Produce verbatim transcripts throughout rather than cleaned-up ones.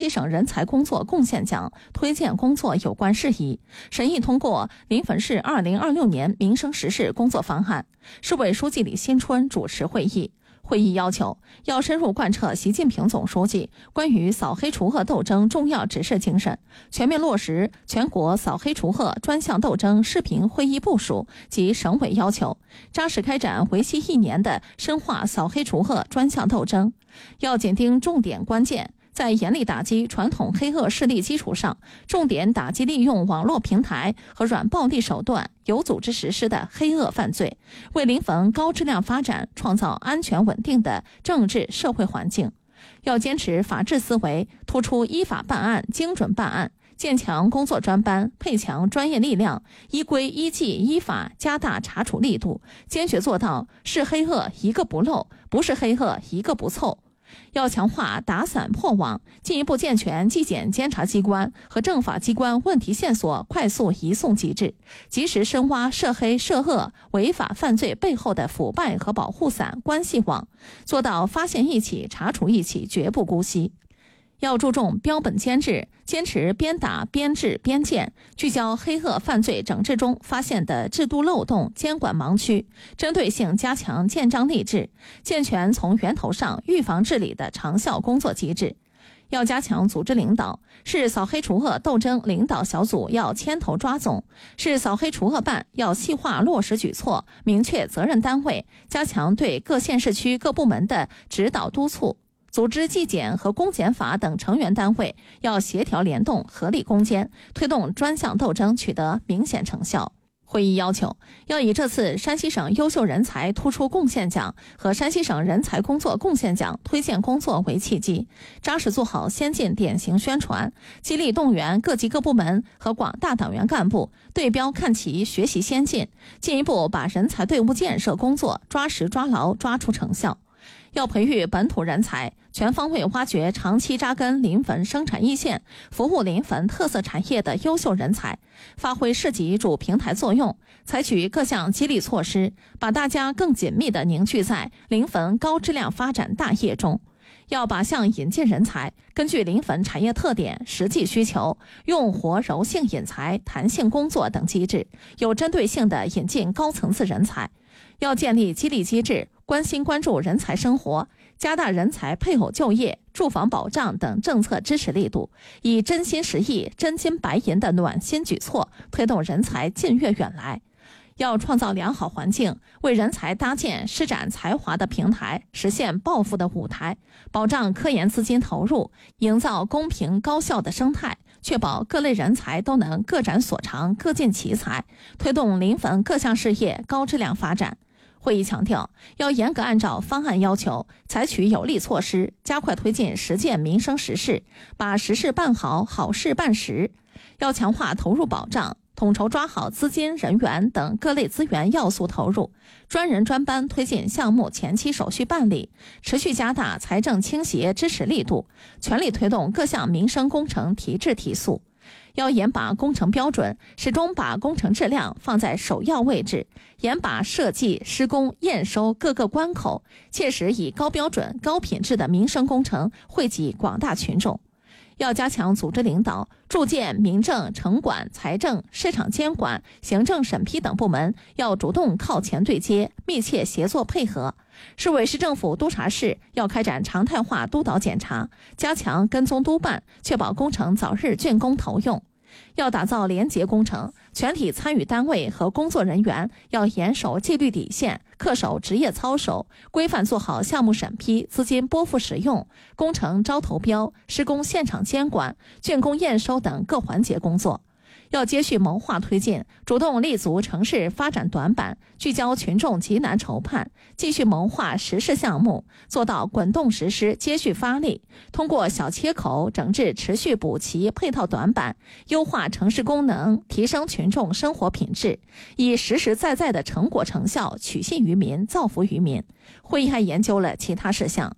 西省人才工作贡献奖推荐工作有关事宜，审议通过临汾市二零二六年民生实事工作方案。市委书记李新春主持会议。会议要求，要深入贯彻习近平总书记关于扫黑除恶斗争重要指示精神，全面落实全国扫黑除恶专项斗争视频会议部署及省委要求，扎实开展为期一年的深化扫黑除恶专项斗争。要紧盯重点关键，在严厉打击传统黑恶势力基础上，重点打击利用网络平台和软暴力手段有组织实施的黑恶犯罪，为临汾高质量发展创造安全稳定的政治社会环境。要坚持法治思维，突出依法办案、精准办案，建强工作专班，配强专业力量，依规依纪依法加大查处力度，坚决做到是黑恶一个不漏，不是黑恶一个不凑。要强化打散破网，进一步健全纪检监察机关和政法机关问题线索快速移送机制，及时深挖涉黑涉恶违法犯罪背后的腐败和保护伞关系网，做到发现一起查处一起，绝不姑息。要注重标本兼治，坚持边打边治边建，聚焦黑恶犯罪整治中发现的制度漏洞、监管盲区，针对性加强建章立制，健全从源头上预防治理的长效工作机制。要加强组织领导，市扫黑除恶斗争领导小组要牵头抓总，市扫黑除恶办要细化落实举措，明确责任单位，加强对各县市区各部门的指导督促。组织纪检和公检法等成员单位要协调联动、合力攻坚，推动专项斗争取得明显成效。会议要求，要以这次山西省优秀人才突出贡献奖和山西省人才工作贡献奖推荐工作为契机，扎实做好先进典型宣传，激励动员各级各部门和广大党员干部对标看齐、学习先进，进一步把人才队伍建设工作抓实抓牢，抓出成效。要培育本土人才，全方位挖掘长期扎根临汾生产一线、服务临汾特色产业的优秀人才，发挥市级主平台作用，采取各项激励措施，把大家更紧密地凝聚在临汾高质量发展大业中。要靶向引进人才，根据临汾产业特点、实际需求，用活柔性引才、弹性工作等机制，有针对性地引进高层次人才。要建立激励机制，关心关注人才生活，加大人才配偶就业、住房保障等政策支持力度，以真心实意、真金白银的暖心举措，推动人才近悦远来。要创造良好环境，为人才搭建施展才华的平台，实现抱负的舞台，保障科研资金投入，营造公平高效的生态，确保各类人才都能各展所长、各尽其才，推动临汾各项事业高质量发展。会议强调，要严格按照方案要求，采取有力措施，加快推进实践民生实事，把实事办好，好事办实。要强化投入保障，统筹抓好资金、人员等各类资源要素投入，专人专班推进项目前期手续办理，持续加大财政倾斜支持力度，全力推动各项民生工程提质提速。要严把工程标准，始终把工程质量放在首要位置，严把设计、施工、验收各个关口，切实以高标准、高品质的民生工程惠及广大群众。要加强组织领导，筑建民政、城管、财政、市场监管、行政审批等部门要主动靠前对接，密切协作配合。市委市政府督察室要开展常态化督导检查，加强跟踪督办，确保工程早日竣工投用。要打造廉洁工程，全体参与单位和工作人员要严守纪律底线，恪守职业操守，规范做好项目审批、资金拨付使用、工程招投标、施工现场监管、竣工验收等各环节工作。要接续谋划推进，主动立足城市发展短板，聚焦群众急难愁盼，继续谋划实施项目，做到滚动实施、接续发力，通过小切口整治持续补齐配套短板，优化城市功能，提升群众生活品质，以实实在在的成果成效取信于民、造福于民。会议还研究了其他事项。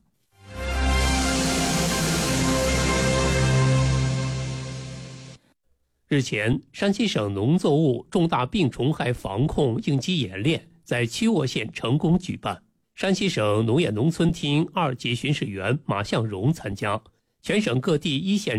日前，山西省农作物重大病虫害防控应急演练在曲沃县成功举办。山西省农业农村厅二级巡视员马向荣参加，全省各地一线